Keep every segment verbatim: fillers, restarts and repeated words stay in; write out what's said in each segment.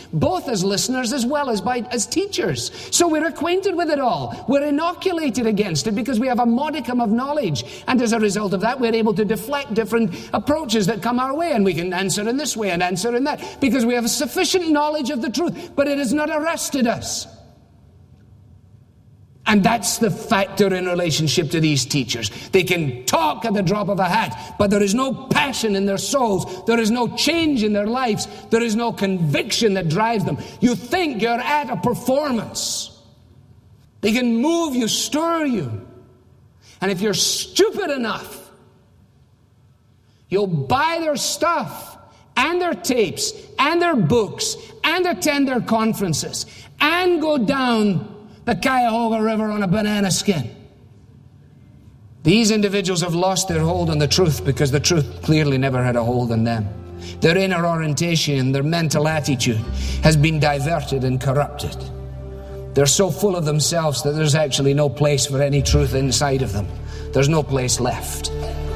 both as listeners as well as by as teachers. So we're acquainted with it all. We're inoculated against it because we have a modicum of knowledge. And as a result of that, we're able to deflect different approaches that come our way. And we can answer in this way and answer in that because we have sufficient knowledge of the truth. But it has not arrested us. And that's the factor in relationship to these teachers. They can talk at the drop of a hat, but there is no passion in their souls. There is no change in their lives. There is no conviction that drives them. You think you're at a performance. They can move you, stir you. And if you're stupid enough, you'll buy their stuff and their tapes and their books and attend their conferences and go down the Cuyahoga River on a banana skin. These individuals have lost their hold on the truth because the truth clearly never had a hold on them. Their inner orientation, their mental attitude has been diverted and corrupted. They're so full of themselves that there's actually no place for any truth inside of them. There's no place left.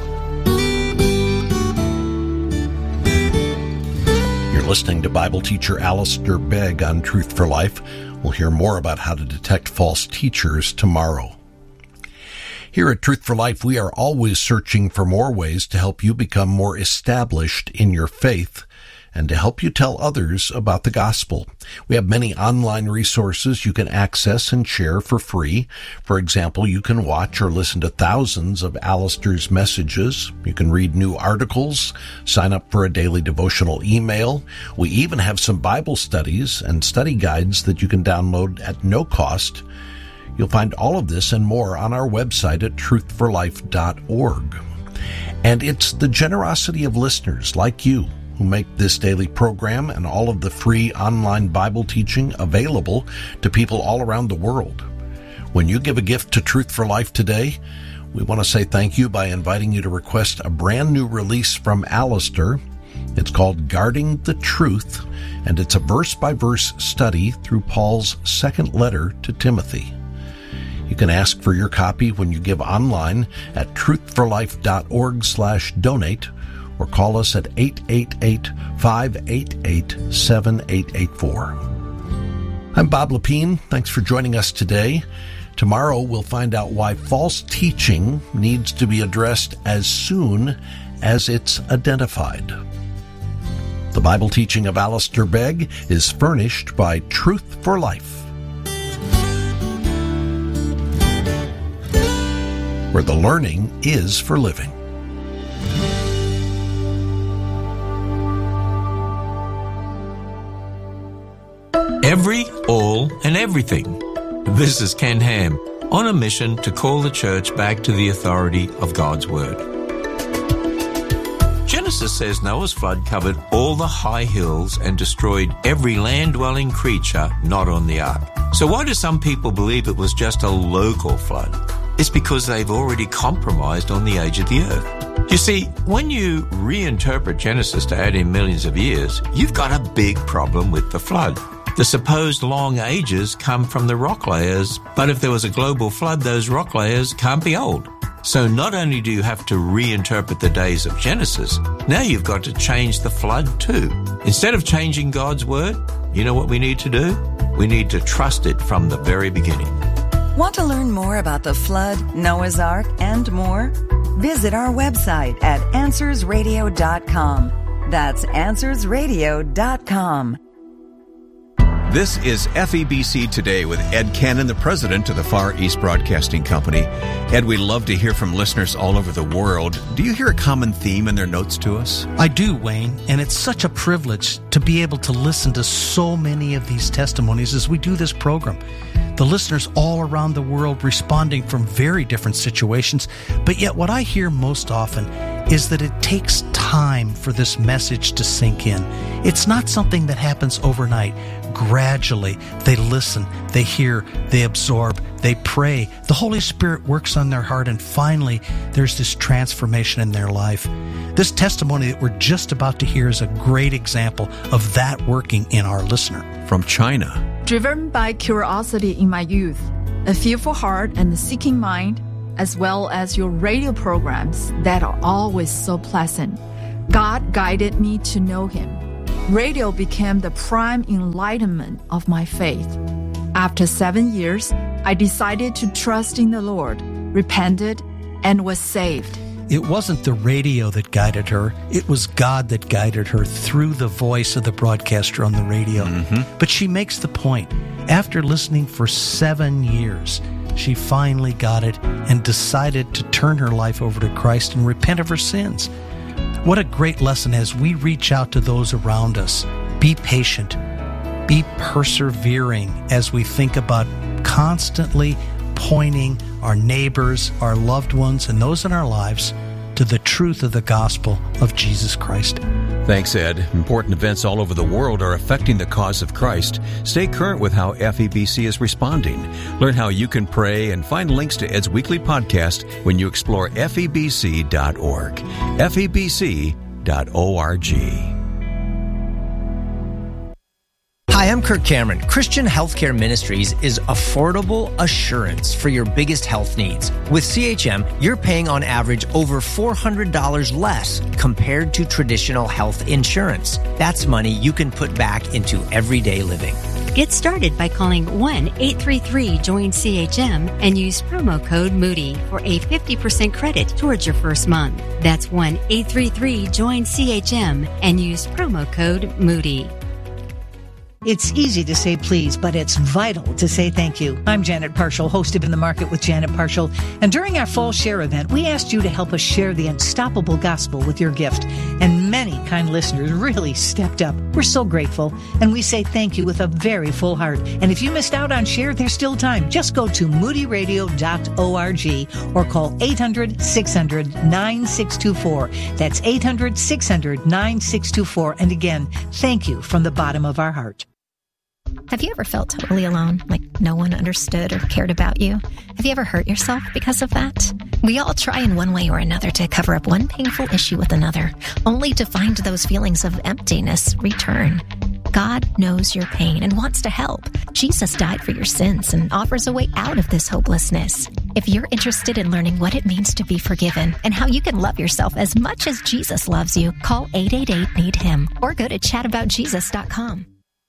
You're listening to Bible teacher Alistair Begg on Truth for Life. We'll hear more about how to detect false teachers tomorrow. Here at Truth for Life, we are always searching for more ways to help you become more established in your faith and to help you tell others about the gospel. We have many online resources you can access and share for free. For example, you can watch or listen to thousands of Alistair's messages. You can read new articles, sign up for a daily devotional email. We even have some Bible studies and study guides that you can download at no cost. You'll find all of this and more on our website at truth for life dot org. And it's the generosity of listeners like you who make this daily program and all of the free online Bible teaching available to people all around the world. When you give a gift to Truth for Life today, we want to say thank you by inviting you to request a brand new release from Alistair. It's called Guarding the Truth, and it's a verse-by-verse study through Paul's second letter to Timothy. You can ask for your copy when you give online at truth for life dot org slash donate or call us at eight eight eight, five eight eight, seven eight eight four. I'm Bob Lepine. Thanks for joining us today. Tomorrow we'll find out why false teaching needs to be addressed as soon as it's identified. The Bible teaching of Alistair Begg is furnished by Truth for Life, where the learning is for living. Every, all, and everything. This is Ken Ham, on a mission to call the church back to the authority of God's Word. Genesis says Noah's flood covered all the high hills and destroyed every land-dwelling creature not on the ark. So why do some people believe it was just a local flood? It's because they've already compromised on the age of the earth. You see, when you reinterpret Genesis to add in millions of years, you've got a big problem with the flood. The supposed long ages come from the rock layers, but if there was a global flood, those rock layers can't be old. So not only do you have to reinterpret the days of Genesis, now you've got to change the flood too. Instead of changing God's Word, you know what we need to do? We need to trust it from the very beginning. Want to learn more about the flood, Noah's Ark, and more? Visit our website at answers radio dot com. That's answers radio dot com. This is F E B C Today with Ed Cannon, the president of the Far East Broadcasting Company. Ed, we love to hear from listeners all over the world. Do you hear a common theme in their notes to us? I do, Wayne, and it's such a privilege to be able to listen to so many of these testimonies as we do this program. The listeners all around the world responding from very different situations, but yet what I hear most often is that it takes time for this message to sink in. It's not something that happens overnight. Gradually, they listen, they hear, they absorb, they pray. The Holy Spirit works on their heart, and finally, there's this transformation in their life. This testimony that we're just about to hear is a great example of that working in our listener. From China. Driven by curiosity in my youth, a fearful heart and a seeking mind, as well as your radio programs that are always so pleasant, God guided me to know Him. radio became the prime enlightenment of my faith. After seven years, I decided to trust in the Lord, repented, and was saved. It wasn't the radio that guided her. It was God that guided her through the voice of the broadcaster on the radio. Mm-hmm. But she makes the point. After listening for seven years, she finally got it and decided to turn her life over to Christ and repent of her sins. What a great lesson as we reach out to those around us. Be patient. Be persevering as we think about constantly pointing our neighbors, our loved ones, and those in our lives to the truth of the gospel of Jesus Christ. Thanks, Ed. Important events all over the world are affecting the cause of Christ. Stay current with how F E B C is responding. Learn how you can pray and find links to Ed's weekly podcast when you explore F E B C dot org. F E B C dot org. Hi, I'm Kirk Cameron. Christian Healthcare Ministries is affordable assurance for your biggest health needs. With C H M, you're paying on average over four hundred dollars less compared to traditional health insurance. That's money you can put back into everyday living. Get started by calling one eight three three join C H M and use promo code Moody for a fifty percent credit towards your first month. That's one eight three three join C H M and use promo code Moody. It's easy to say please, but it's vital to say thank you. I'm Janet Parshall, host of In the Market with Janet Parshall. And during our fall share event, we asked you to help us share the unstoppable gospel with your gift. And many kind listeners really stepped up. We're so grateful. And we say thank you with a very full heart. And if you missed out on share, there's still time. Just go to moody radio dot org or call eight hundred six hundred nine six two four. That's eight hundred six hundred nine six two four. And again, thank you from the bottom of our heart. Have you ever felt totally alone, like no one understood or cared about you? Have you ever hurt yourself because of that? We all try in one way or another to cover up one painful issue with another, only to find those feelings of emptiness return. God knows your pain and wants to help. Jesus died for your sins and offers a way out of this hopelessness. If you're interested in learning what it means to be forgiven and how you can love yourself as much as Jesus loves you, call eight eight eight need him or go to chat about jesus dot com.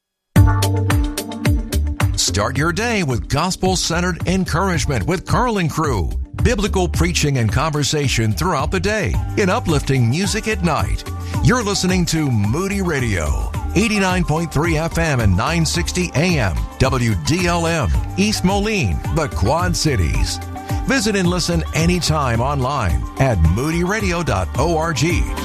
Start your day with gospel-centered encouragement with Carl and Crew. Biblical preaching and conversation throughout the day in uplifting music at night. You're listening to Moody Radio, eighty-nine point three F M and nine sixty A M, W D L M, East Moline, the Quad Cities. Visit and listen anytime online at moody radio dot org.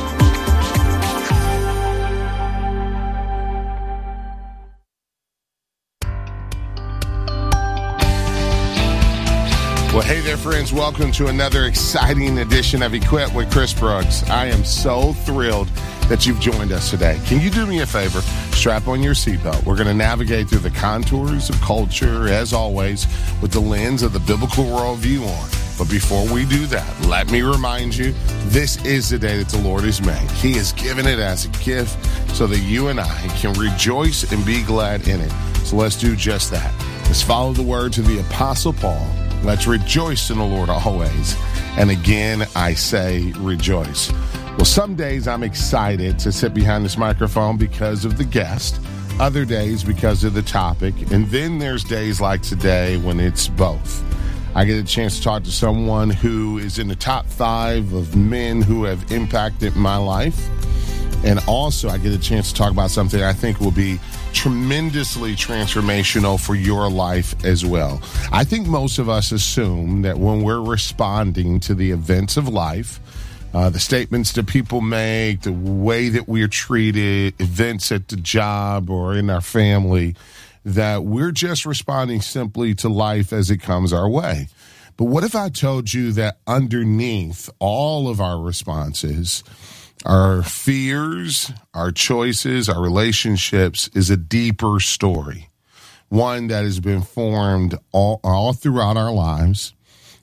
Well, hey there, friends. Welcome to another exciting edition of Equip with Chris Brooks. I am so thrilled that you've joined us today. Can you do me a favor? Strap on your seatbelt. We're going to navigate through the contours of culture, as always, with the lens of the biblical worldview on. But before we do that, let me remind you, this is the day that the Lord has made. He has given it as a gift so that you and I can rejoice and be glad in it. So let's do just that. Let's follow the words of the Apostle Paul. Let's rejoice in the Lord always. And again, I say rejoice. Well, some days I'm excited to sit behind this microphone because of the guest. Other days because of the topic. And then there's days like today when it's both. I get a chance to talk to someone who is in the top five of men who have impacted my life. And also I get a chance to talk about something I think will be tremendously transformational for your life as well. I think most of us assume that when we're responding to the events of life, uh, the statements that people make, the way that we're treated, events at the job or in our family, that we're just responding simply to life as it comes our way. But what if I told you that underneath all of our responses, our fears, our choices, our relationships is a deeper story, one that has been formed all, all throughout our lives,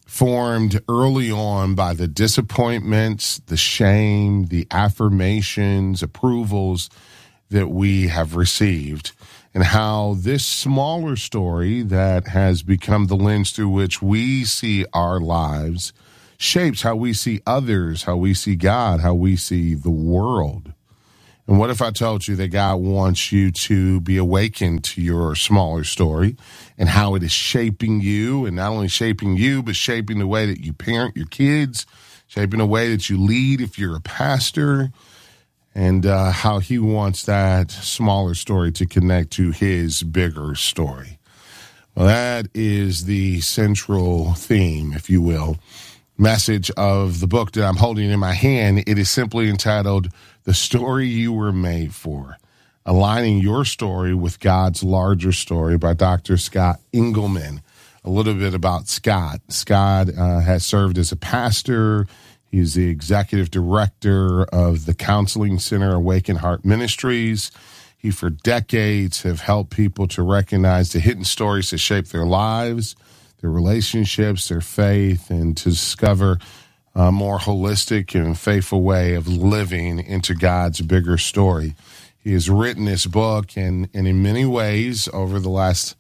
formed early on by the disappointments, the shame, the affirmations, approvals that we have received, and how this smaller story that has become the lens through which we see our lives shapes how we see others, how we see God, how we see the world. And what if I told you that God wants you to be awakened to your smaller story and how it is shaping you, and not only shaping you, but shaping the way that you parent your kids, shaping the way that you lead if you're a pastor, and uh, how he wants that smaller story to connect to his bigger story. Well, that is the central theme, if you will, message of the book that I'm holding in my hand. It is simply entitled, The Story You Were Made For, Aligning Your Story with God's Larger Story by Doctor Scott Engelman. A little bit about Scott. Scott uh, has served as a pastor. He's the executive director of the Counseling Center, Awaken Heart Ministries. He, for decades, have helped people to recognize the hidden stories that shape their lives, their relationships, their faith, and to discover a more holistic and faithful way of living into God's bigger story. He has written this book, and, and in many ways, over the last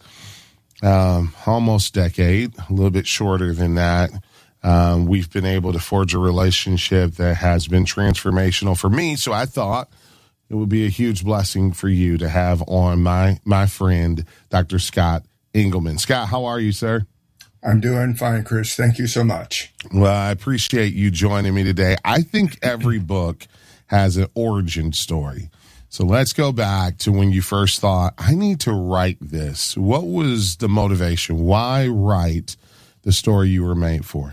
um, almost decade, a little bit shorter than that, um, we've been able to forge a relationship that has been transformational for me. So I thought it would be a huge blessing for you to have on my my friend, Doctor Scott Engelman. Scott, how are you, sir? I'm doing fine, Chris. Thank you so much. Well, I appreciate you joining me today. I think every book has an origin story. So let's go back to when you first thought, I need to write this. What was the motivation? Why write the story you were made for?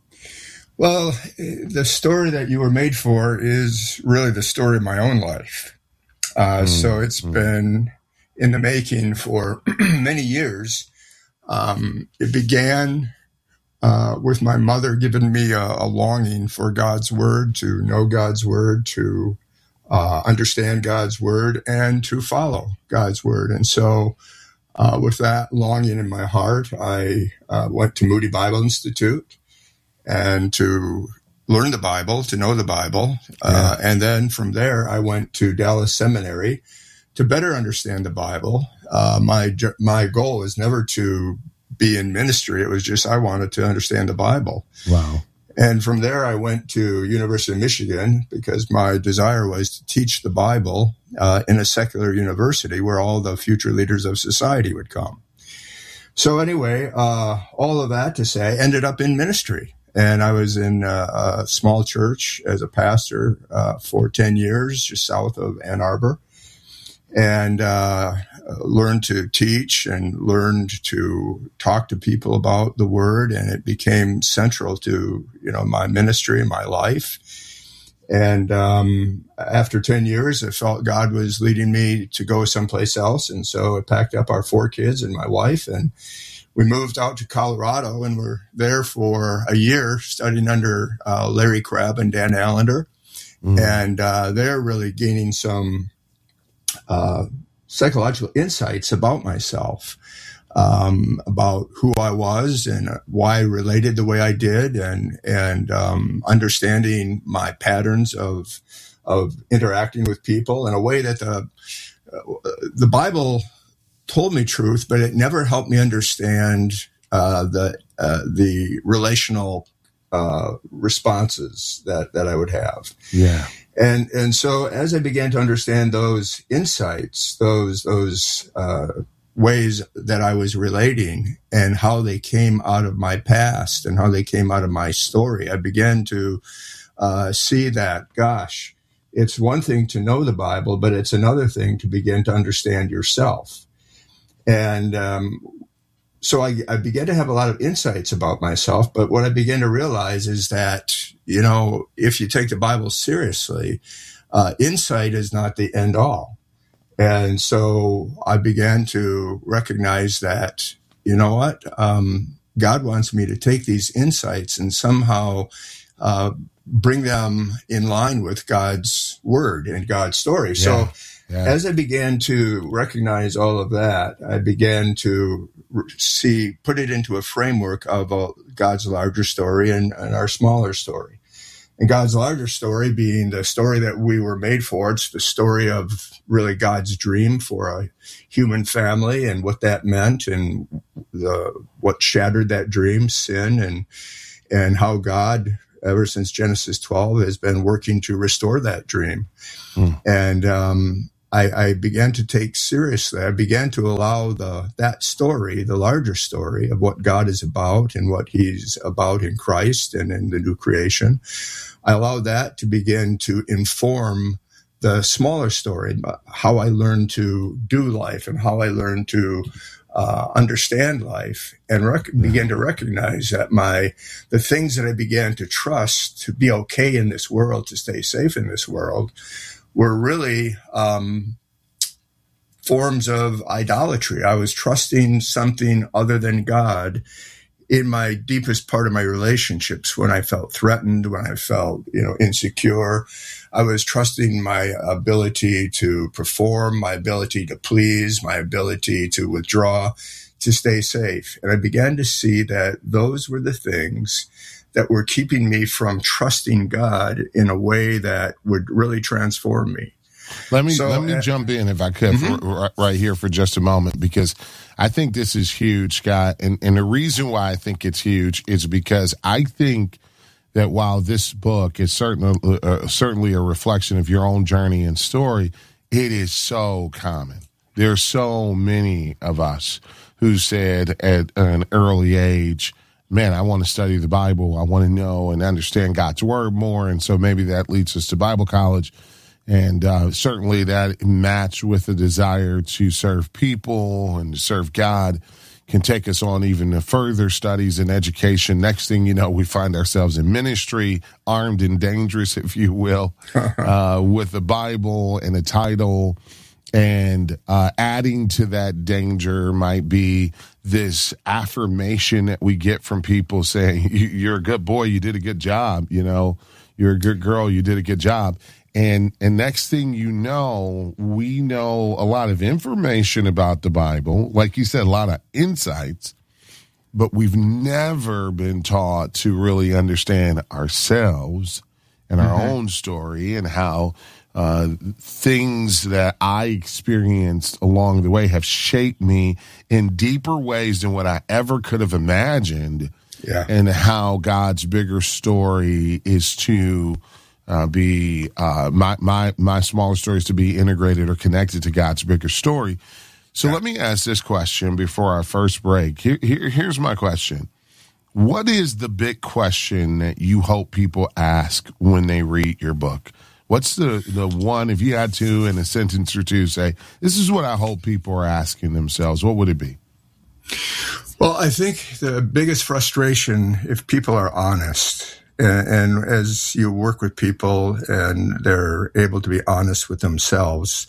Well, the story that you were made for is really the story of my own life. Uh, mm, so it's mm. been in the making for many years. Um, it began uh, with my mother giving me a, a longing for God's word, to know God's word, to uh, understand God's word, and to follow God's word. And so uh, with that longing in my heart, I uh, went to Moody Bible Institute and to learn the Bible, to know the Bible. Uh, yeah. And then from there, I went to Dallas Seminary to better understand the Bible. Uh, my my goal was never to be in ministry. It was just I wanted to understand the Bible. Wow. And from there, I went to University of Michigan because my desire was to teach the Bible uh, in a secular university where all the future leaders of society would come. So anyway, uh, all of that to say, ended up in ministry. And I was in a, a small church as a pastor uh, for ten years, just south of Ann Arbor, and uh, learned to teach and learned to talk to people about the word. And it became central to, you know, my ministry and my life. And um, after ten years, I felt God was leading me to go someplace else. And so I packed up our four kids and my wife, and we moved out to Colorado, and we're there for a year studying under uh, Larry Crabb and Dan Allender. Mm. And uh, they're really gaining some uh, psychological insights about myself, um, about who I was and why I related the way I did, and and um, understanding my patterns of of interacting with people in a way that the uh, the Bible told me truth, but it never helped me understand uh, the uh, the relational uh, responses that, that I would have. Yeah, and and so as I began to understand those insights, those those uh, ways that I was relating, and how they came out of my past and how they came out of my story, I began to uh, see that, gosh, it's one thing to know the Bible, but it's another thing to begin to understand yourself. And um, so I, I began to have a lot of insights about myself. But what I began to realize is that, you know, if you take the Bible seriously, uh, insight is not the end all. And so I began to recognize that, you know what, um, God wants me to take these insights and somehow uh, bring them in line with God's word and God's story. Yeah. So Yeah. As I began to recognize all of that, I began to see, put it into a framework of a, God's larger story and, and our smaller story. And God's larger story being the story that we were made for. It's the story of really God's dream for a human family and what that meant, and the what shattered that dream, sin, and and how God ever since Genesis twelve, has been working to restore that dream. Mm. And um, I, I began to take seriously, I began to allow the that story, the larger story of what God is about and what he's about in Christ and in the new creation. I allowed that to begin to inform the smaller story, how I learned to do life and how I learned to uh, understand life, and rec- begin to recognize that my the things that I began to trust to be okay in this world, to stay safe in this world, were really um, forms of idolatry. I was trusting something other than God in my deepest part of my relationships, when I felt threatened, when I felt, you know, insecure. I was trusting my ability to perform, my ability to please, my ability to withdraw, to stay safe. And I began to see that those were the things that were keeping me from trusting God in a way that would really transform me. Let me So, let me uh, jump in, if I could, Mhm. for, right, right here for just a moment, because I think this is huge, Scott. And, and the reason why I think it's huge is because I think that while this book is certainly, uh, certainly a reflection of your own journey and story, it is so common. There are so many of us who said at an early age, man, I want to study the Bible. I want to know and understand God's word more. And so maybe that leads us to Bible college. And uh, certainly that matched with the desire to serve people and to serve God can take us on even to further studies and education. Next thing you know, we find ourselves in ministry, armed and dangerous, if you will, uh, with the Bible and a title. And uh, adding to that danger might be this affirmation that we get from people saying, you're a good boy, you did a good job, you know, you're a good girl, you did a good job. And and next thing you know, we know a lot of information about the Bible, like you said, a lot of insights, but we've never been taught to really understand ourselves and our mm-hmm. own story, and how uh, things that I experienced along the way have shaped me in deeper ways than what I ever could have imagined. Yeah. And how God's bigger story is to Uh, be uh, my my my smaller stories to be integrated or connected to God's bigger story. So yeah. Let me ask this question before our first break. Here, here, here's my question: what is the big question that you hope people ask when they read your book? What's the the one, if you had to in a sentence or two say, this is what I hope people are asking themselves? What would it be? Well, I think the biggest frustration, if people are honest, and, and as you work with people and they're able to be honest with themselves,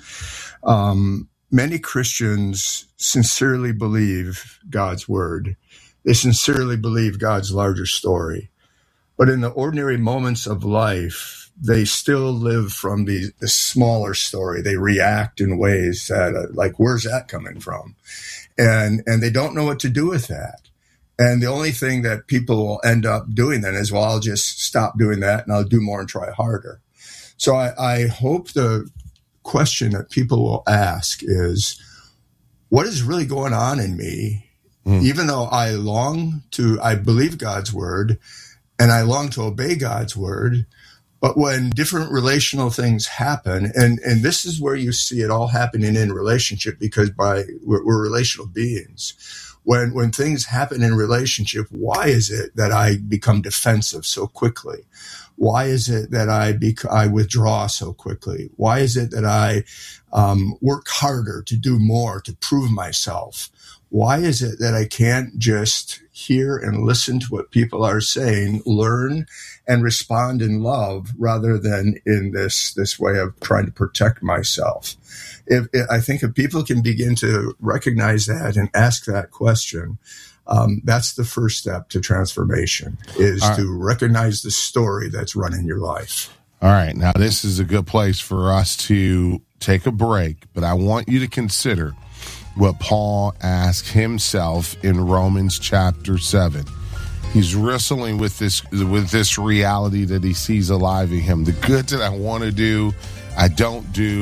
um, many Christians sincerely believe God's word. They sincerely believe God's larger story. But in the ordinary moments of life, they still live from the, the smaller story. They react in ways that, uh, like, where's that coming from? And and they don't know what to do with that. And the only thing that people will end up doing then is, well, I'll just stop doing that and I'll do more and try harder. So I, I hope the question that people will ask is, what is really going on in me? Mm. Even though I long to, I believe God's word and I long to obey God's word, but when different relational things happen, and, and this is where you see it all happening in relationship, because by we're, we're relational beings. When when things happen in relationship, why is it that I become defensive so quickly? Why is it that I bec- I withdraw so quickly? Why is it that I um, work harder to do more, to prove myself? Why is it that I can't just hear and listen to what people are saying, learn and respond in love, rather than in this this way of trying to protect myself? If, if I think if people can begin to recognize that and ask that question, um, that's the first step to transformation, is right. to recognize the story that's running your life. All right. Now, this is a good place for us to take a break, but I want you to consider what Paul asked himself in Romans chapter seven. He's wrestling with this with this reality that he sees alive in him. The good that I want to do, I don't do.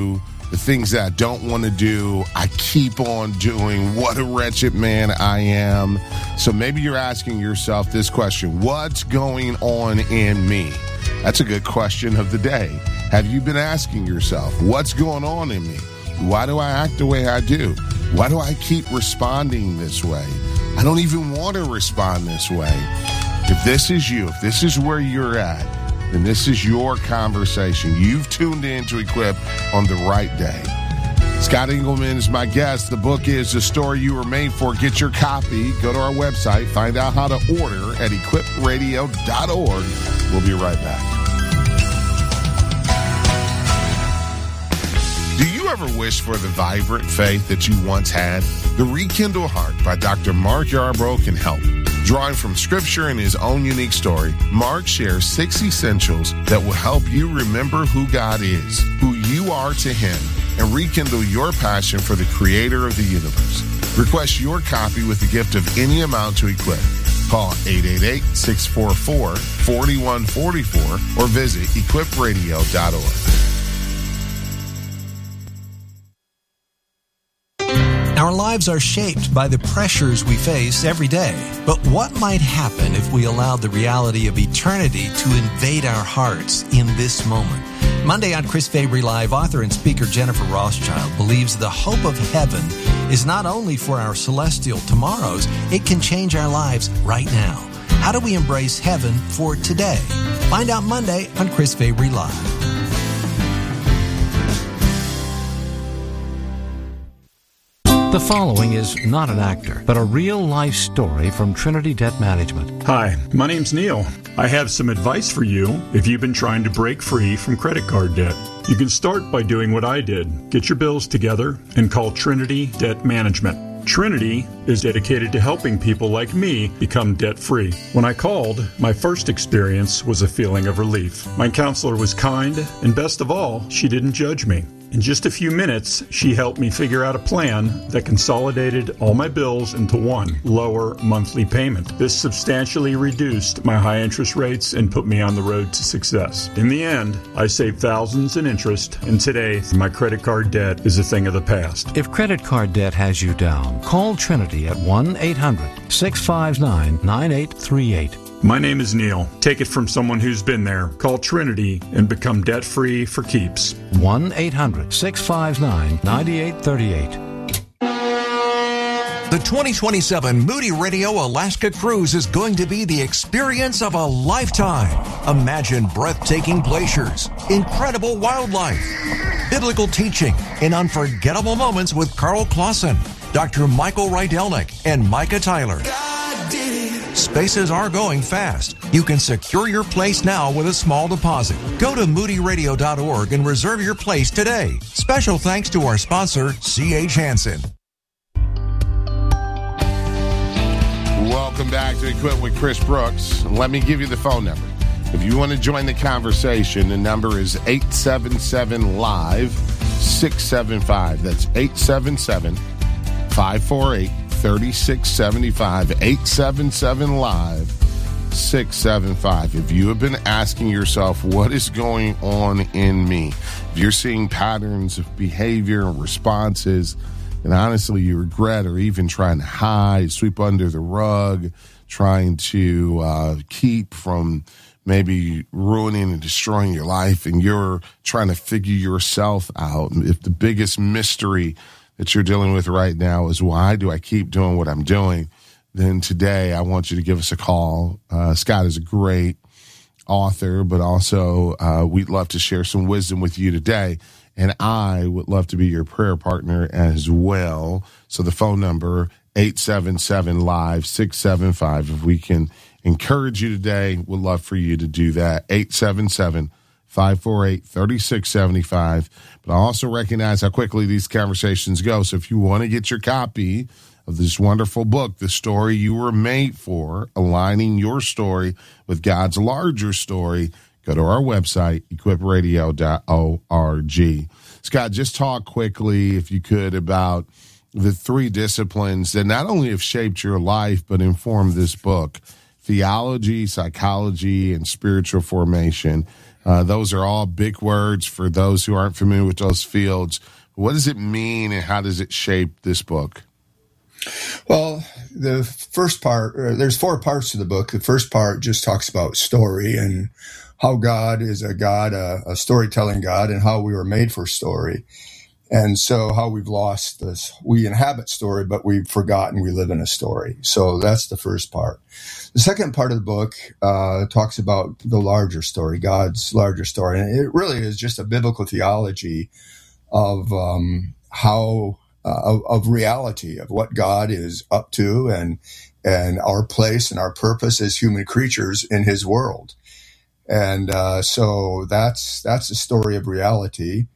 the things that I don't want to do, I keep on doing. What a wretched man I am. So maybe you're asking yourself this question: what's going on in me? That's a good question of the day. Have you been asking yourself, what's going on in me? Why do I act the way I do? Why do I keep responding this way? I don't even want to respond this way. If this is you, if this is where you're at, then this is your conversation. You've tuned in to Equip on the right day. Scott Engelman is my guest. The book is The Story You Were Made For. Get your copy. Go to our website. Find out how to order at equip radio dot org. We'll be right back. Do you ever wish for the vibrant faith that you once had? The Rekindle Heart by Doctor Mark Yarbrough can help. Drawing from Scripture and his own unique story, Mark shares six essentials that will help you remember who God is, who you are to Him, and rekindle your passion for the Creator of the universe. Request your copy with the gift of any amount to Equip. Call eight eight eight, six four four, four one four four or visit equip radio dot org. Our lives are shaped by the pressures we face every day. But what might happen if we allowed the reality of eternity to invade our hearts in this moment? Monday on Chris Fabry Live, author and speaker Jennifer Rothschild believes the hope of heaven is not only for our celestial tomorrows, it can change our lives right now. How do we embrace heaven for today? Find out Monday on Chris Fabry Live. The following is not an actor, but a real-life story from Trinity Debt Management. Hi, my name's Neil. I have some advice for you if you've been trying to break free from credit card debt. You can start by doing what I did. Get your bills together and call Trinity Debt Management. Trinity is dedicated to helping people like me become debt-free. When I called, my first experience was a feeling of relief. My counselor was kind, and best of all, she didn't judge me. In just a few minutes, she helped me figure out a plan that consolidated all my bills into one lower monthly payment. This substantially reduced my high interest rates and put me on the road to success. In the end, I saved thousands in interest, and today, my credit card debt is a thing of the past. If credit card debt has you down, call Trinity at one eight hundred, six five nine, nine eight three eight. My name is Neil. Take it from someone who's been there. Call Trinity and become debt-free for keeps. one eight hundred, six five nine, nine eight three eight. The twenty twenty-seven Moody Radio Alaska Cruise is going to be the experience of a lifetime. Imagine breathtaking glaciers, incredible wildlife, biblical teaching, and unforgettable moments with Carl Clausen, Doctor Michael Rydelnik, and Micah Tyler. Spaces are going fast. You can secure your place now with a small deposit. Go to moody radio dot org and reserve your place today. Special thanks to our sponsor, C H Hansen. Welcome back to Equip with Chris Brooks. Let me give you the phone number. If you want to join the conversation, the number is eight seven seven, live, six seven five. That's eight seven seven, five four eight, three six seven five, eight seven seven, live, six seven five. If you have been asking yourself, what is going on in me? If you're seeing patterns of behavior and responses, and honestly you regret or even trying to hide, sweep under the rug, trying to uh, keep from maybe ruining and destroying your life, and you're trying to figure yourself out. If the biggest mystery that you're dealing with right now is why do I keep doing what I'm doing, then today I want you to give us a call. Uh, Scott is a great author, but also uh, we'd love to share some wisdom with you today. And I would love to be your prayer partner as well. So the phone number, eight seven seven, live, six seven five. If we can encourage you today, we'd love for you to do that. eight seven seven, five four eight, three six seven five. But I also recognize how quickly these conversations go. So if you want to get your copy of this wonderful book, The Story You Were Made For, aligning your story with God's larger story, go to our website, equip radio dot org. Scott, just talk quickly, if you could, about the three disciplines that not only have shaped your life, but informed this book: theology, psychology, and spiritual formation. Uh, those are all big words for those who aren't familiar with those fields. What does it mean, and how does it shape this book? Well, the first part, uh, there's four parts to the book. The first part just talks about story and how God is a God, a, a storytelling God, and how we were made for story. And so how we've lost this. We inhabit story, but we've forgotten we live in a story. So that's the first part. The second part of the book uh, talks about the larger story, God's larger story. And it really is just a biblical theology of um, how uh, of, of reality, of what God is up to, and and our place and our purpose as human creatures in His world. And uh, so that's that's the story of reality.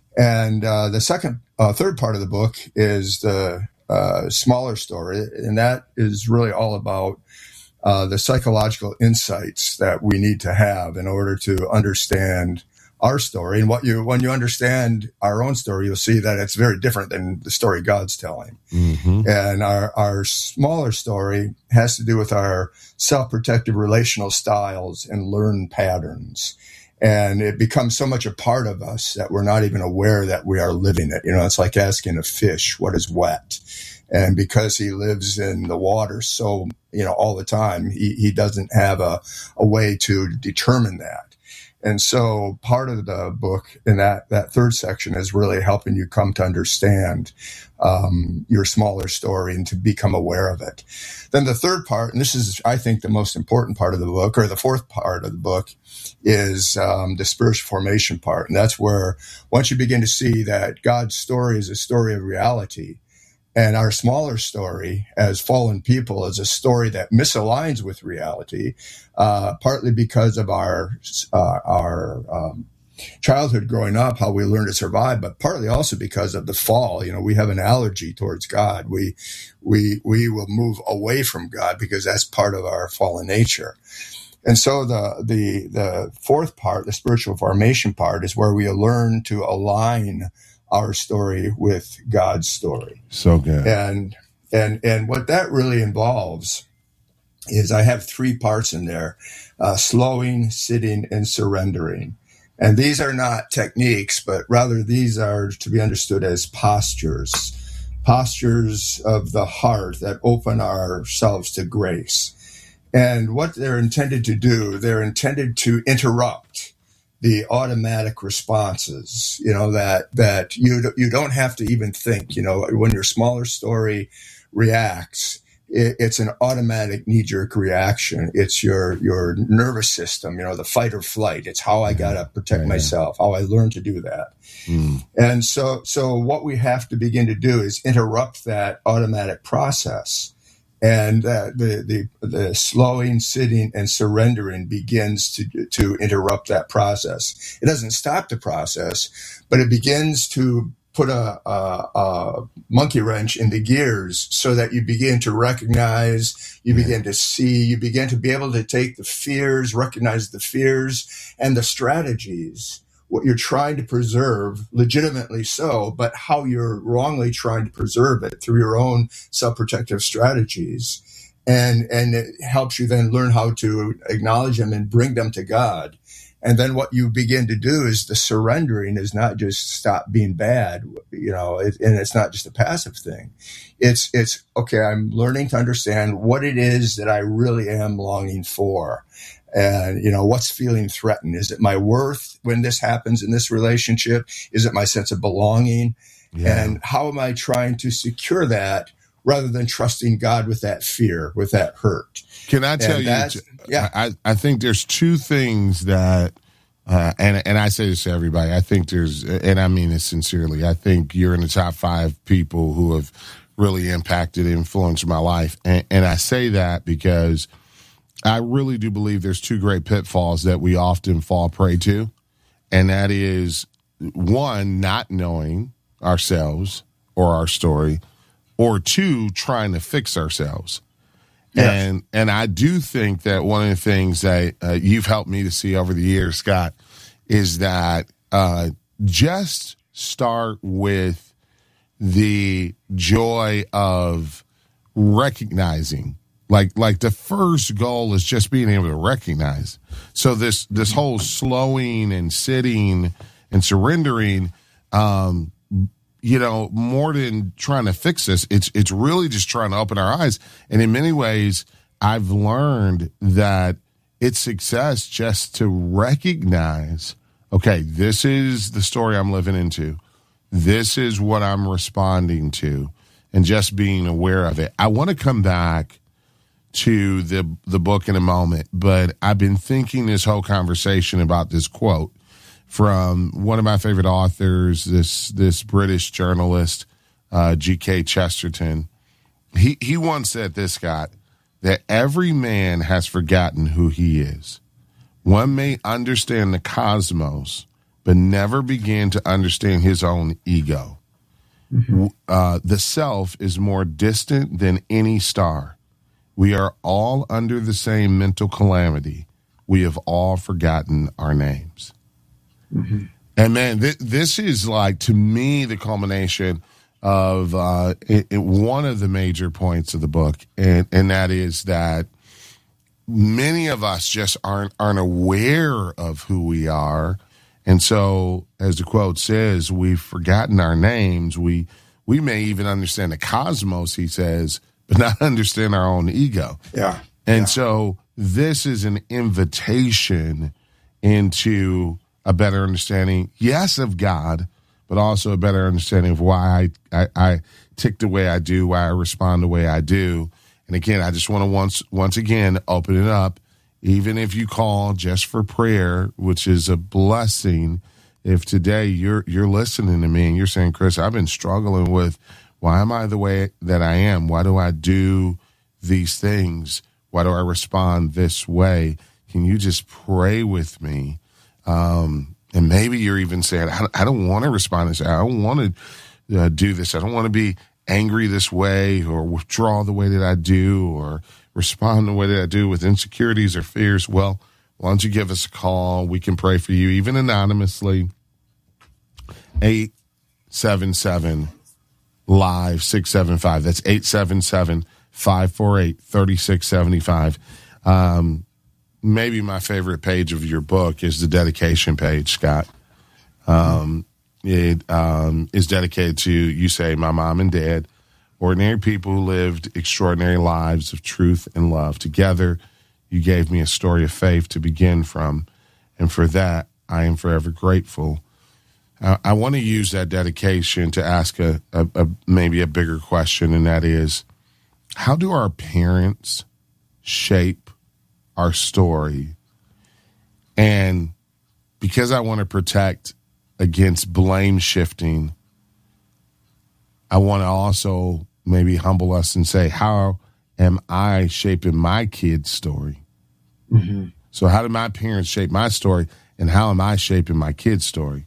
And uh, the second, uh, third part of the book is the uh, smaller story, and that is really all about uh, the psychological insights that we need to have in order to understand our story. And what you, when you understand our own story, you'll see that it's very different than the story God's telling. Mm-hmm. And our, our smaller story has to do with our self-protective relational styles and learned patterns. And it becomes so much a part of us that we're not even aware that we are living it. You know, it's like asking a fish what is wet. And because he lives in the water so, you know, all the time, he, he doesn't have a, a way to determine that. And so part of the book in that, that third section is really helping you come to understand um, your smaller story and to become aware of it. Then the third part, and this is, I think, the most important part of the book, or the fourth part of the book, is um, the spiritual formation part. And that's where once you begin to see that God's story is a story of reality, and our smaller story as fallen people is a story that misaligns with reality, uh, partly because of our uh, our um, childhood growing up, how we learn to survive, but partly also because of the fall. You know, we have an allergy towards God. We we we will move away from God because that's part of our fallen nature. And so the the the fourth part, the spiritual formation part, is where we learn to align our story with God's story. So good. And, and, and what that really involves is I have three parts in there, uh, slowing, sitting, and surrendering. And these are not techniques, but rather these are to be understood as postures, postures of the heart that open ourselves to grace. And what they're intended to do, they're intended to interrupt the automatic responses, you know, that, that you, you don't have to even think, you know, when your smaller story reacts, it, it's an automatic knee-jerk reaction. It's your, your nervous system, you know, the fight or flight. It's how I got to protect myself, how I learned to do that. Mm. And so, so what we have to begin to do is interrupt that automatic process. And uh, the, the the slowing, sitting, and surrendering begins to to interrupt that process. It doesn't stop the process, but it begins to put a, a, a monkey wrench in the gears so that you begin to recognize, you begin to see, you begin to be able to take the fears, recognize the fears and the strategies, what you're trying to preserve, legitimately so, but how you're wrongly trying to preserve it through your own self-protective strategies. And, and it helps you then learn how to acknowledge them and bring them to God. And then what you begin to do is the surrendering is not just stop being bad, you know, it, and it's not just a passive thing. It's, it's, okay, I'm learning to understand what it is that I really am longing for. And, you know, what's feeling threatened? Is it my worth when this happens in this relationship? Is it my sense of belonging? Yeah. And how am I trying to secure that rather than trusting God with that fear, with that hurt? Can I tell and you, yeah. I, I think there's two things that, uh, and, and I say this to everybody, I think there's, and I mean it sincerely, I think you're in the top five people who have really impacted, influenced my life. And, and I say that because I really do believe there's two great pitfalls that we often fall prey to. And that is, one, not knowing ourselves or our story, or two, trying to fix ourselves. Yes. And and I do think that one of the things that uh, you've helped me to see over the years, Scott, is that uh, just start with the joy of recognizing Like, like the first goal is just being able to recognize. So this, this whole slowing and sitting and surrendering, um, you know, more than trying to fix this, it's, it's really just trying to open our eyes. And in many ways, I've learned that it's success just to recognize, okay, this is the story I'm living into. This is what I'm responding to, and just being aware of it. I want to come back to the the book in a moment, but I've been thinking this whole conversation about this quote from one of my favorite authors, this this British journalist, uh, G K Chesterton. He he once said this, Scott, that every man has forgotten who he is. One may understand the cosmos, but never begin to understand his own ego. Mm-hmm. Uh, the self is more distant than any star. We are all under the same mental calamity. We have all forgotten our names. Mm-hmm. And man, th- this is like, to me, the culmination of uh, it, it, one of the major points of the book, and, and that is that many of us just aren't aren't aware of who we are. And so, as the quote says, we've forgotten our names. We we may even understand the cosmos, he says, but not understand our own ego. Yeah. And yeah. so this is an invitation into a better understanding, yes, of God, but also a better understanding of why I, I, I tick the way I do, why I respond the way I do. And again, I just want to once once again open it up. Even if you call just for prayer, which is a blessing, if today you're you're listening to me and you're saying, Chris, I've been struggling with, why am I the way that I am? Why do I do these things? Why do I respond this way? Can you just pray with me? Um, and maybe you're even saying, I, I don't want to respond this way. I don't want to uh, do this. I don't want to be angry this way, or withdraw the way that I do, or respond the way that I do with insecurities or fears. Well, why don't you give us a call? We can pray for you, even anonymously. eight seven seven live six seven five. That's eight seven seven, five four eight, three six seven five. Um, maybe my favorite page of your book is the dedication page, Scott. Um, it um, is dedicated to, you say, my mom and dad, ordinary people who lived extraordinary lives of truth and love. Together, you gave me a story of faith to begin from, and for that, I am forever grateful. I, I want to use that dedication to ask a, a, a maybe a bigger question, and that is, how do our parents shape our story? And because I want to protect against blame shifting, I want to also maybe humble us and say, how am I shaping my kid's story? Mm-hmm. So how did my parents shape my story, and how am I shaping my kid's story?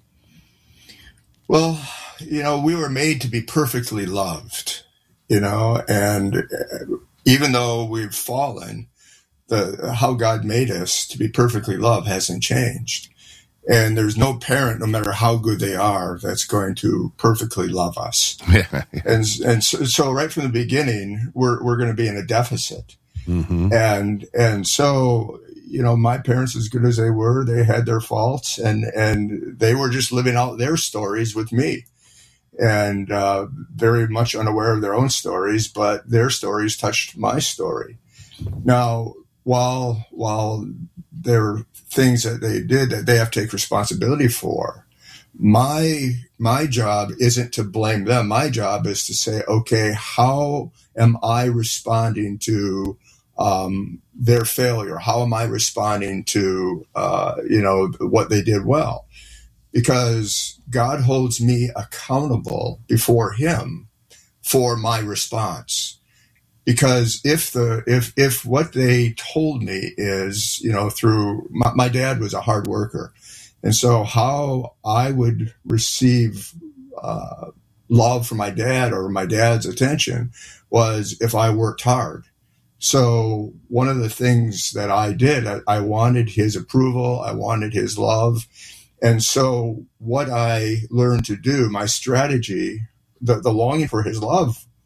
Well, you know, we were made to be perfectly loved, you know, and even though we've fallen, the how God made us to be perfectly loved hasn't changed. And there's no parent, no matter how good they are, that's going to perfectly love us. Yeah, yeah. And and so, so right from the beginning, we're we're going to be in a deficit. Mm-hmm. And and so, you know, my parents, as good as they were, they had their faults, and and they were just living out their stories with me, and uh, very much unaware of their own stories, but their stories touched my story. Now, while while there were things that they did that they have to take responsibility for, my my job isn't to blame them. My job is to say, okay, how am I responding to um, their failure? How am I responding to uh, you know what they did well? Because God holds me accountable before Him for my response. Because if the if if what they told me is, you know, through my, my dad was a hard worker, and so how I would receive uh, love from my dad or my dad's attention was if I worked hard. So one of the things that I did, I, I wanted his approval, I wanted his love, and so what I learned to do, my strategy, the, the longing for his love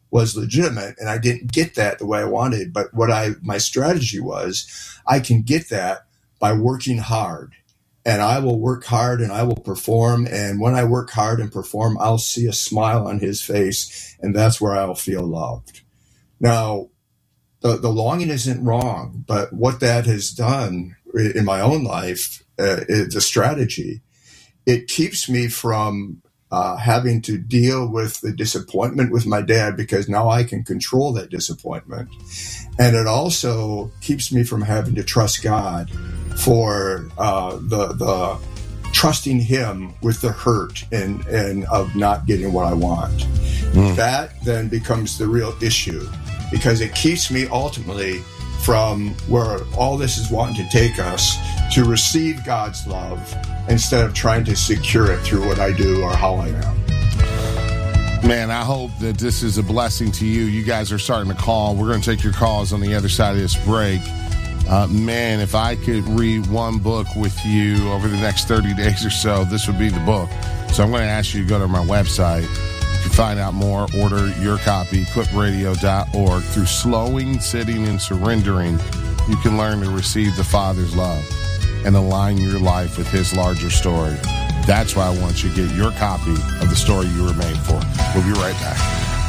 was legitimate, and I didn't get that the way I wanted. But what I my strategy was, I can get that by working hard, and I will work hard and I will perform. And when I work hard and perform, I'll see a smile on his face, and that's where I'll feel loved. Now, the, the longing isn't wrong, but what that has done in my own life, uh, is a strategy. It keeps me from Uh, having to deal with the disappointment with my dad, because now I can control that disappointment. And it also keeps me from having to trust God for uh, the the trusting him with the hurt and, and of not getting what I want. Mm. That then becomes the real issue, because it keeps me ultimately from where all this is wanting to take us, to receive God's love instead of trying to secure it through what I do or how I am. Man, I hope that this is a blessing to you. You guys are starting to call. We're going to take your calls on the other side of this break. Uh, man, if I could read one book with you over the next thirty days or so, this would be the book. So I'm going to ask you to go to my website. You can find out more, order your copy, equip radio dot org. Through slowing, sitting, and surrendering, you can learn to receive the Father's love and align your life with his larger story. That's why I want you to get your copy of the story you were made for. We'll be right back.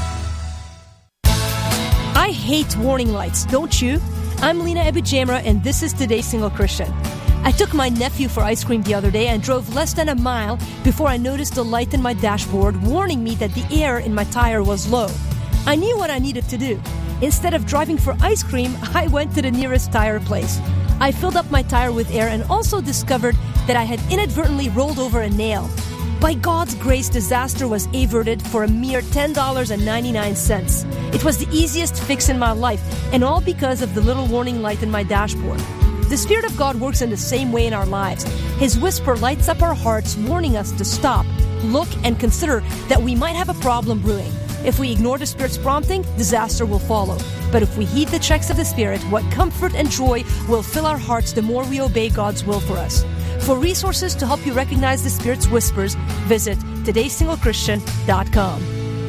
I hate warning lights, don't you? I'm Lena Ebujamra, and this is Today's Single Christian. I took my nephew for ice cream the other day and drove less than a mile before I noticed a light in my dashboard warning me that the air in my tire was low. I knew what I needed to do. Instead of driving for ice cream, I went to the nearest tire place. I filled up my tire with air and also discovered that I had inadvertently rolled over a nail. By God's grace, disaster was averted for a mere ten dollars and ninety-nine cents. It was the easiest fix in my life, and all because of the little warning light in my dashboard. The Spirit of God works in the same way in our lives. His whisper lights up our hearts, warning us to stop, look, and consider that we might have a problem brewing. If we ignore the Spirit's prompting, disaster will follow. But if we heed the checks of the Spirit, what comfort and joy will fill our hearts the more we obey God's will for us. For resources to help you recognize the Spirit's whispers, visit todays single christian dot com.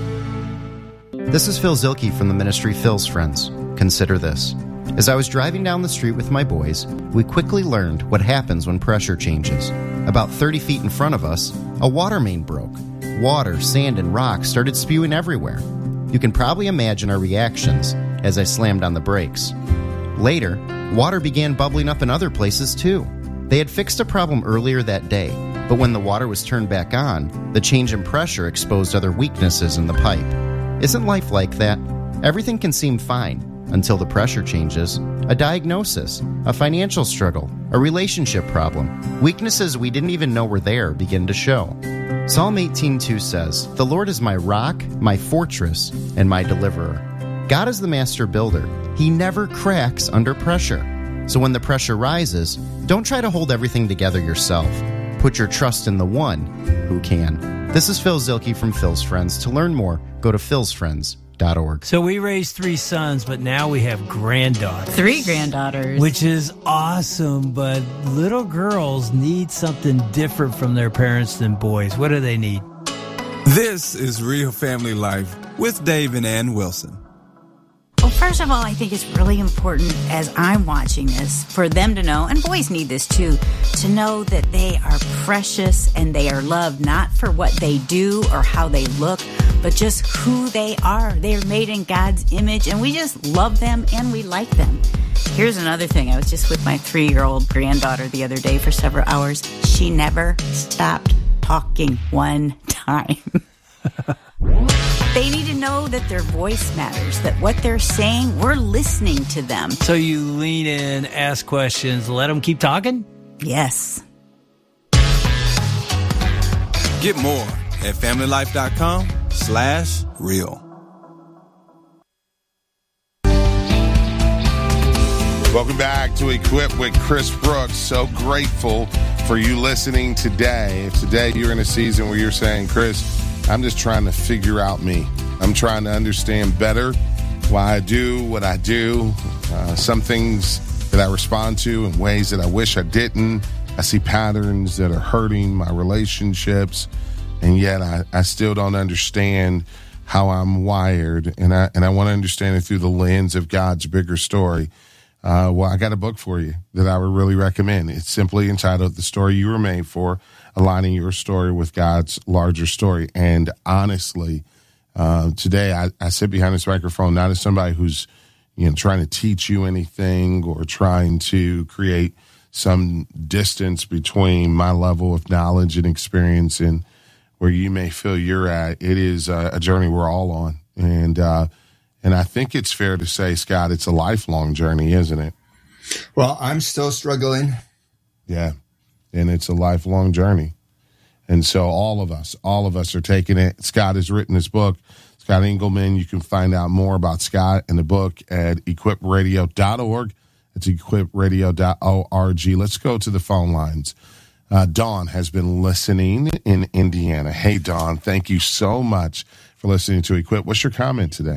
This is Phil Zilke from the ministry Phil's Friends. Consider this. As I was driving down the street with my boys, we quickly learned what happens when pressure changes. About thirty feet in front of us, a water main broke. Water, sand, and rocks started spewing everywhere. You can probably imagine our reactions as I slammed on the brakes. Later, water began bubbling up in other places too. They had fixed a problem earlier that day, but when the water was turned back on, the change in pressure exposed other weaknesses in the pipe. Isn't life like that? Everything can seem fine until the pressure changes. A diagnosis, a financial struggle, a relationship problem, weaknesses we didn't even know were there begin to show. Psalm eighteen two says, "The Lord is my rock, my fortress, and my deliverer." God is the master builder. He never cracks under pressure. So when the pressure rises, don't try to hold everything together yourself. Put your trust in the one who can. This is Phil Zilke from Phil's Friends. To learn more, go to phils friends dot org. So we raised three sons, but now we have granddaughters. Three granddaughters. Which is awesome, but little girls need something different from their parents than boys. What do they need? This is Real Family Life with Dave and Ann Wilson. Well, first of all, I think it's really important as I'm watching this for them to know, and boys need this too, to know that they are precious and they are loved not for what they do or how they look, but just who they are. They're made in God's image, and we just love them and we like them. Here's another thing. I was just with my three-year-old granddaughter the other day for several hours. She never stopped talking one time. They need to know that their voice matters, that what they're saying, we're listening to them. So you lean in, ask questions, let them keep talking? Yes. Get more at familylife.com slash real. Welcome back to Equip with Chris Brooks. So grateful for you listening today. If today you're in a season where you're saying, Chris, I'm just trying to figure out me. I'm trying to understand better why I do what I do. Uh, some things that I respond to in ways that I wish I didn't. I see patterns that are hurting my relationships, and yet I, I still don't understand how I'm wired, and I and I want to understand it through the lens of God's bigger story, uh, well, I got a book for you that I would really recommend. It's simply entitled "The Story You Were Made For: Aligning Your Story with God's Larger Story." And honestly, uh, today I, I sit behind this microphone not as somebody who's, you know, trying to teach you anything or trying to create some distance between my level of knowledge and experience and where you may feel you're at. It is a, a journey we're all on. And, uh, and I think it's fair to say, Scott, it's a lifelong journey, isn't it? Well, I'm still struggling. Yeah. And it's a lifelong journey. And so all of us, all of us are taking it. Scott has written this book, Scott Engelman. You can find out more about Scott and the book at equip radio dot org. It's equip radio dot org. Let's go to the phone lines. Uh, Dawn has been listening in Indiana. Hey, Dawn, thank you so much for listening to Equip. What's your comment today?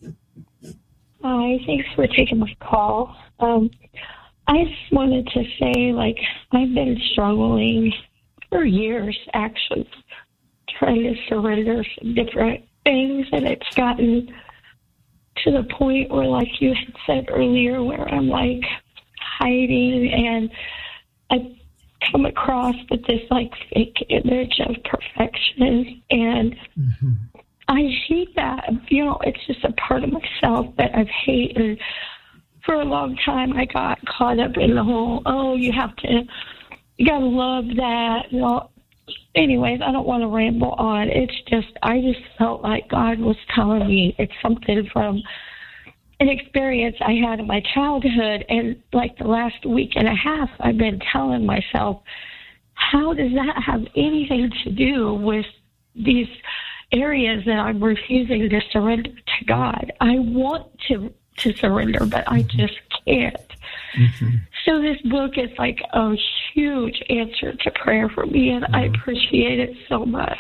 Hi, thanks for taking my call. Um, I just wanted to say, like, I've been struggling for years, actually, trying to surrender some different things, and it's gotten to the point where, like you had said earlier, where I'm, like, hiding, and I come across with this like fake image of perfection, and mm-hmm. I hate that. You know, it's just a part of myself that I've hated. And for a long time, I got caught up in the whole, oh, you have to, you gotta love that. You know, anyways, I don't want to ramble on. It's just, I just felt like God was telling me it's something from an experience I had in my childhood, and like the last week and a half, I've been telling myself, how does that have anything to do with these areas that I'm refusing to surrender to God? I want to to surrender, but I just can't. Mm-hmm. So this book is like a huge answer to prayer for me, and mm-hmm. I appreciate it so much.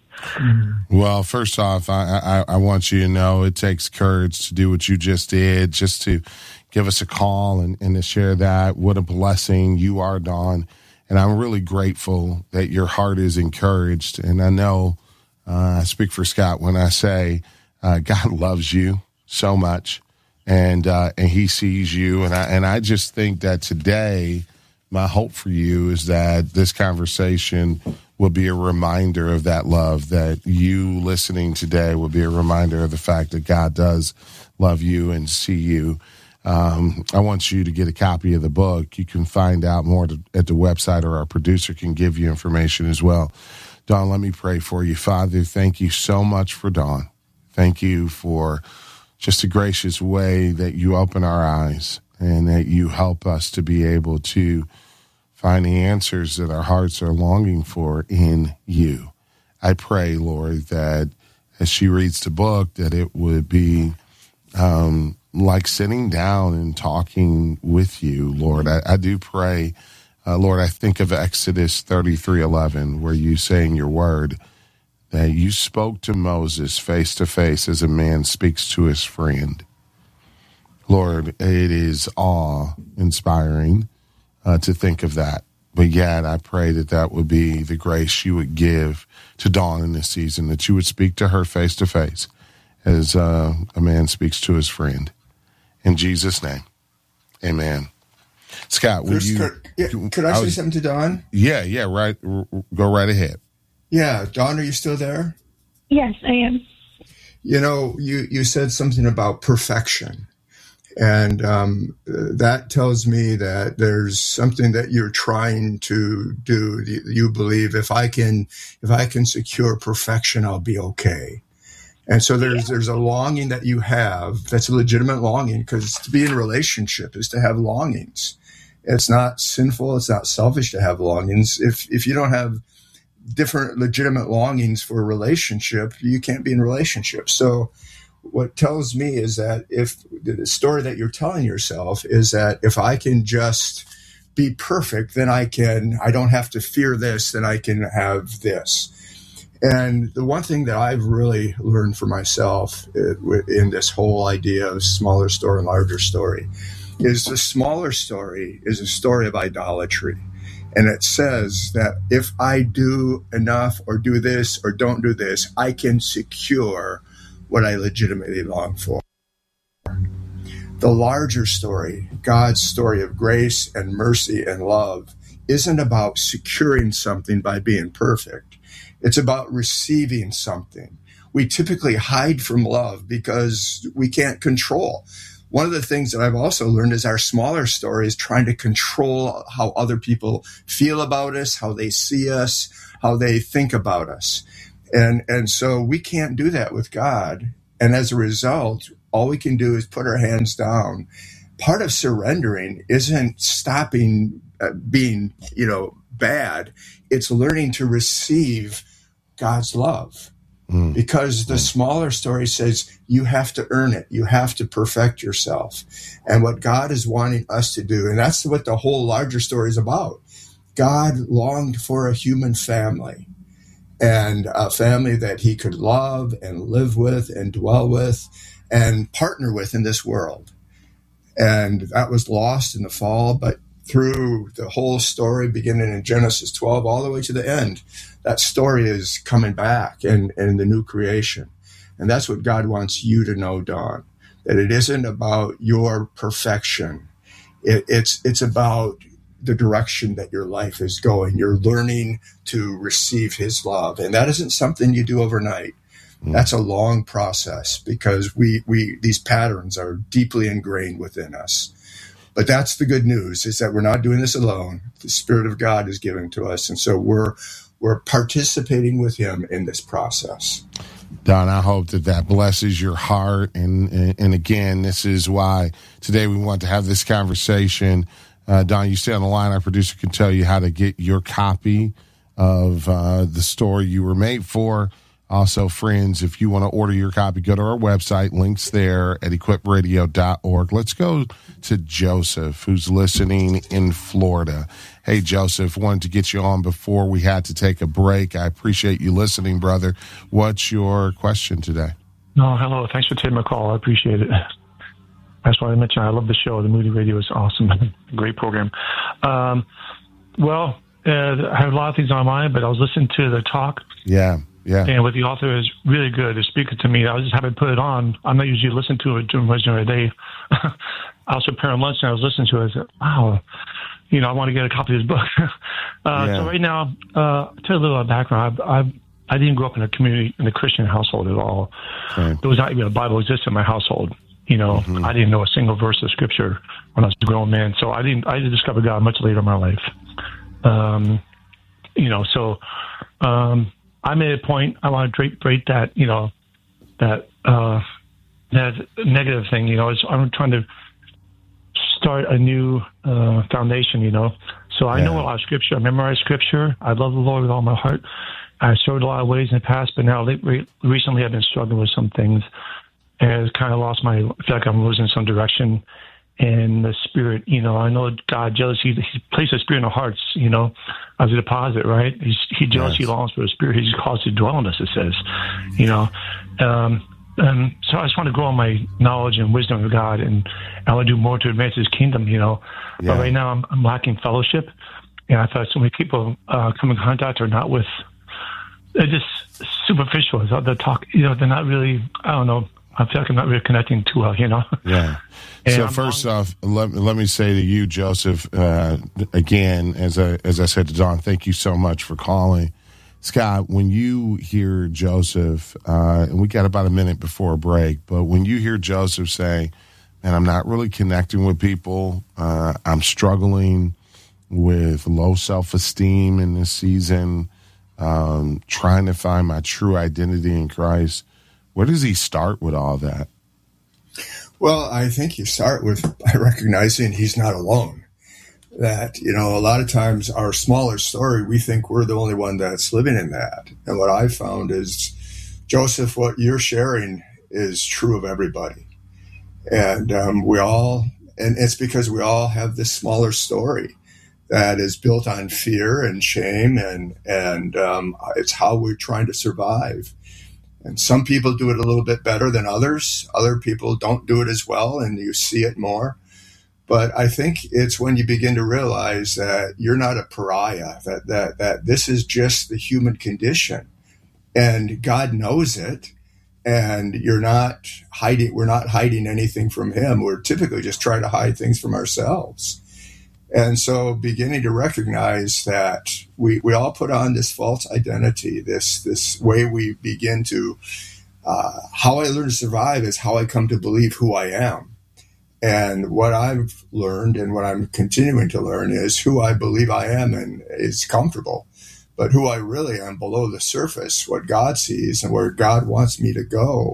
Well, first off, I, I, I want you to know it takes courage to do what you just did, just to give us a call and, and to share that. What a blessing you are, Dawn. And I'm really grateful that your heart is encouraged. And I know uh, I speak for Scott when I say uh, God loves you so much, and uh, and he sees you. And I, and I just think that today, my hope for you is that this conversation will be a reminder of that love, that you listening today will be a reminder of the fact that God does love you and see you. Um, I want you to get a copy of the book. You can find out more to, at the website, or our producer can give you information as well. Dawn, let me pray for you. Father, thank you so much for Dawn. Thank you for just a gracious way that you open our eyes and that you help us to be able to find the answers that our hearts are longing for in you. I pray, Lord, that as she reads the book, that it would be um, like sitting down and talking with you, Lord. I, I do pray, uh, Lord, I think of Exodus thirty-three eleven, where you say in your word that you spoke to Moses face to face as a man speaks to his friend. Lord, it is awe-inspiring Uh, to think of that. But yet I pray that that would be the grace you would give to Dawn in this season, that you would speak to her face to face as uh, a man speaks to his friend. In Jesus' name, amen. Scott, would Chris, you... Could, yeah, could I, I say was, something to Dawn? Yeah, yeah, right. Go right ahead. Yeah, Dawn, are you still there? Yes, I am. You know, you, you said something about perfection. And um, that tells me that there's something that you're trying to do. You believe if I can, if I can secure perfection, I'll be okay. And so there's there's a longing that you have that's a legitimate longing, because to be in a relationship is to have longings. It's not sinful. It's not selfish to have longings. If if you don't have different legitimate longings for a relationship, you can't be in a relationship. So what tells me is that if the story that you're telling yourself is that if I can just be perfect, then I can, I don't have to fear this, then I can have this. And the one thing that I've really learned for myself in this whole idea of smaller story and larger story is the smaller story is a story of idolatry. And it says that if I do enough or do this or don't do this, I can secure what I legitimately long for. The larger story, God's story of grace and mercy and love, isn't about securing something by being perfect. It's about receiving something. We typically hide from love because we can't control. One of the things that I've also learned is our smaller story is trying to control how other people feel about us, how they see us, how they think about us. And, and so we can't do that with God. And as a result, all we can do is put our hands down. Part of surrendering isn't stopping uh, being, you know, bad. It's learning to receive God's love. Mm. Because the smaller story says you have to earn it. You have to perfect yourself. And what God is wanting us to do, and that's what the whole larger story is about. God longed for a human family, and a family that he could love and live with and dwell with and partner with in this world. And that was lost in the fall, but through the whole story, beginning in Genesis twelve, all the way to the end, that story is coming back in, in the new creation. And that's what God wants you to know, Dawn, that it isn't about your perfection. It, it's, it's about the direction that your life is going. You're learning to receive his love. And that isn't something you do overnight. Mm. That's a long process because we, we, these patterns are deeply ingrained within us. But that's the good news, is that we're not doing this alone. The Spirit of God is giving to us. And so we're, we're participating with him in this process. Don, I hope that that blesses your heart. And, and, and again, this is why today we want to have this conversation. Uh, Don, you stay on the line. Our producer can tell you how to get your copy of uh, the story you were made for. Also, friends, if you want to order your copy, go to our website. Links there at equip radio dot org. Let's go to Joseph, who's listening in Florida. Hey, Joseph, wanted to get you on before we had to take a break. I appreciate you listening, brother. What's your question today? No, hello. Thanks for taking my call. I appreciate it. That's why I mentioned I love the show. The Moody Radio is awesome. Great program. Um, well, uh, I have a lot of things on my mind, but I was listening to the talk. Yeah. Yeah. And what the author is really good. It's speaking to me. I was just having to put it on. I'm not usually listening to it during the day. I was preparing lunch and I was listening to it. I said, wow, you know, I want to get a copy of this book. uh, yeah. So right now, uh, to tell you a little background, I, I, I didn't grow up in a community, in a Christian household at all. Okay. There was not even a Bible existed in my household. You know, mm-hmm. I didn't know a single verse of scripture when I was a grown man. So I didn't, I didn't discover God much later in my life. Um, you know, so, um, I made a point. I want to break, break that, you know, that uh, that negative thing. You know, it's, I'm trying to start a new uh, foundation. You know, so I yeah. know a lot of scripture. I memorize scripture. I love the Lord with all my heart. I served a lot of ways in the past, but now recently I've been struggling with some things, and it's kind of lost my. I feel like I'm losing some direction. And the Spirit, you know, I know God jealous. He, he placed a Spirit in our hearts, you know, as a deposit, right? He's, he jealous. Yes. He longs for the Spirit. He's caused to dwell in us, it says, you know. Um, and so I just want to grow in my knowledge and wisdom of God, and I want to do more to advance his kingdom, you know. Yeah. But right now I'm, I'm lacking fellowship, and I thought so many people uh, come in contact are not with, they're just superficial. They talk, you know, they're not really, I don't know, I feel like I'm not really connecting too well, you know. Yeah. So I'm first on, off, let, let me say to you, Joseph, uh, again, as I, as I said to Don, thank you so much for calling. Scott, when you hear Joseph, uh, and we got about a minute before a break, but when you hear Joseph say, man, I'm not really connecting with people, uh, I'm struggling with low self-esteem in this season, um, trying to find my true identity in Christ, where does he start with all that? Well, I think you start with by recognizing he's not alone. That, you know, a lot of times our smaller story, we think we're the only one that's living in that. And what I found is, Joseph, what you're sharing is true of everybody. And um, we all, and it's because we all have this smaller story that is built on fear and shame, and, and um, it's how we're trying to survive. And some people do it a little bit better than others. Other people don't do it as well, and you see it more. But I think it's when you begin to realize that you're not a pariah, that that that this is just the human condition. And God knows it, and you're not hiding, we're not hiding anything from him. We're typically just trying to hide things from ourselves. And so beginning to recognize that we, we all put on this false identity, this, this way we begin to, uh, how I learn to survive is how I come to believe who I am. And what I've learned and what I'm continuing to learn is who I believe I am and is comfortable. But who I really am below the surface, what God sees and where God wants me to go,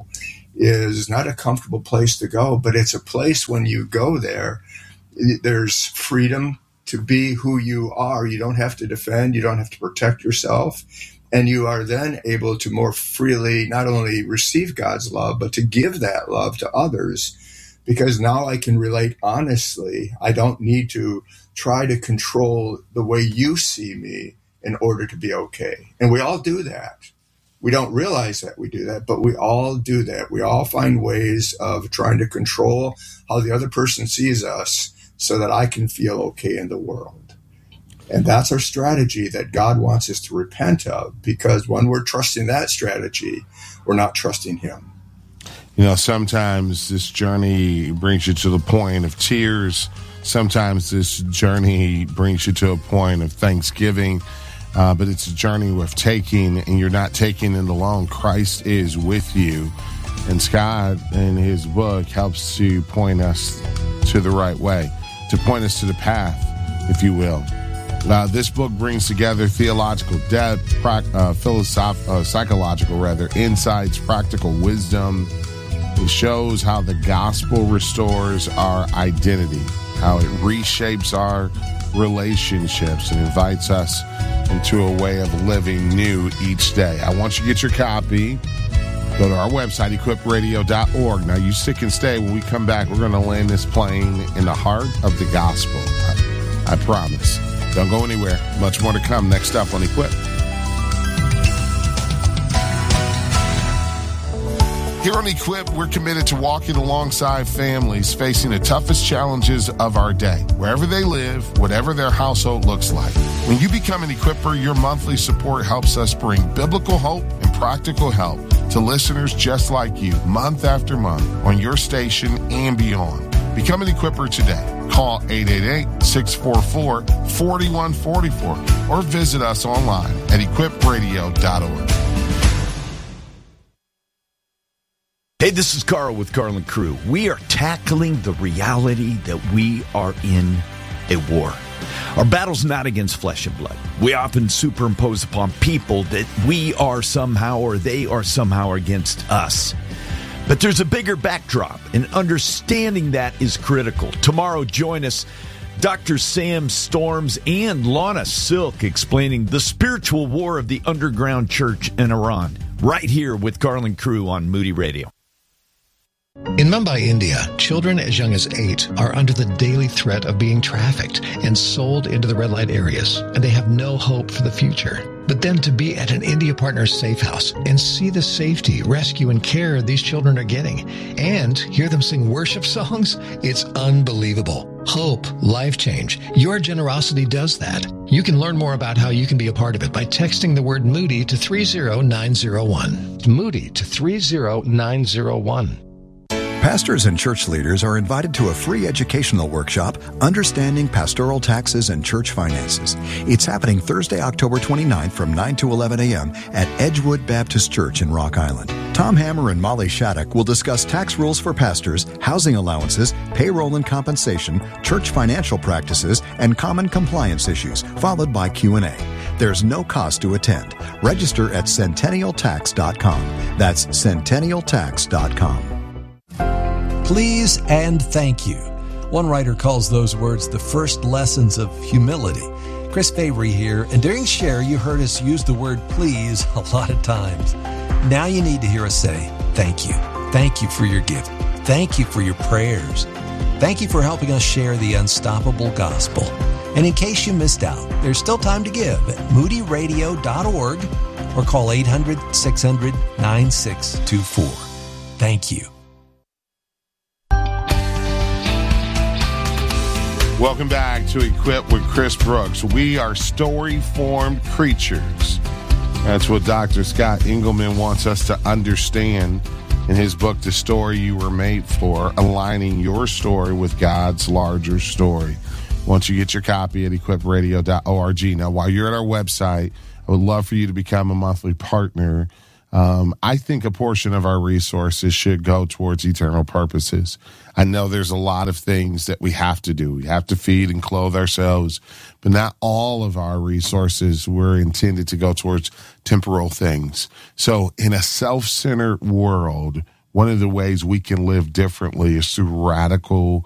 is not a comfortable place to go, but it's a place when you go there, there's freedom to be who you are. You don't have to defend. You don't have to protect yourself. And you are then able to more freely not only receive God's love, but to give that love to others. Because now I can relate honestly. I don't need to try to control the way you see me in order to be okay. And we all do that. We don't realize that we do that, but we all do that. We all find ways of trying to control how the other person sees us so that I can feel okay in the world. And that's our strategy that God wants us to repent of, because when we're trusting that strategy, we're not trusting him. You know, sometimes this journey brings you to the point of tears. Sometimes this journey brings you to a point of thanksgiving. Uh, but it's a journey worth taking, and you're not taking it alone. Christ is with you. And Scott, in his book, helps to point us to the right way, to point us to the path, if you will. Uh, this book brings together theological depth, pra- uh, philosoph- uh, psychological, rather, insights, practical wisdom. It shows how the gospel restores our identity, how it reshapes our relationships and invites us into a way of living new each day. I want you to get your copy. Go to our website, equip radio dot org. Now, you stick and stay. When we come back, we're going to land this plane in the heart of the gospel. I, I promise. Don't go anywhere. Much more to come next up on Equip. Here on Equip, we're committed to walking alongside families facing the toughest challenges of our day, wherever they live, whatever their household looks like. When you become an Equipper, your monthly support helps us bring biblical hope and practical help to listeners just like you, month after month, on your station and beyond. Become an Equipper today. Call eight eight eight, six four four, four one four four or visit us online at equip radio dot org. Hey, this is Carl with Carl and Crew. We are tackling the reality that we are in a war. Our battle's not against flesh and blood. We often superimpose upon people that we are somehow or they are somehow against us. But there's a bigger backdrop, and understanding that is critical. Tomorrow, join us, Doctor Sam Storms and Lana Silk, explaining the spiritual war of the underground church in Iran, right here with Carl and Crew on Moody Radio. In Mumbai, India, children as young as eight are under the daily threat of being trafficked and sold into the red light areas, and they have no hope for the future. But then to be at an India Partners safe house and see the safety, rescue, and care these children are getting, and hear them sing worship songs, it's unbelievable. Hope, life change. Your generosity does that. You can learn more about how you can be a part of it by texting the word Moody to three zero nine zero one. Moody to three zero nine zero one. Pastors and church leaders are invited to a free educational workshop, Understanding Pastoral Taxes and Church Finances. It's happening Thursday, October twenty-ninth from nine to eleven a.m. at Edgewood Baptist Church in Rock Island. Tom Hammer and Molly Shattuck will discuss tax rules for pastors, housing allowances, payroll and compensation, church financial practices, and common compliance issues, followed by Q and A. There's no cost to attend. Register at centennial tax dot com. That's centennial tax dot com. Please and thank you. One writer calls those words the first lessons of humility. Chris Fabry here, and during Share, you heard us use the word please a lot of times. Now you need to hear us say thank you. Thank you for your gift. Thank you for your prayers. Thank you for helping us share the unstoppable gospel. And in case you missed out, there's still time to give at moody radio dot org or call eight hundred, six hundred, nine six two four. Thank you. Welcome back to Equip with Chris Brooks. We are story-formed creatures, That's what Doctor Scott Engelman wants us to understand in his book, The Story You Were Made For, aligning your story with God's larger story. Once you get your copy at equip radio dot org. Now, while you're at our website, I would love for you to become a monthly partner. Um, I think a portion of our resources should go towards eternal purposes. I know there's a lot of things that we have to do. We have to feed and clothe ourselves, but not all of our resources were intended to go towards temporal things. So in a self-centered world, one of the ways we can live differently is through radical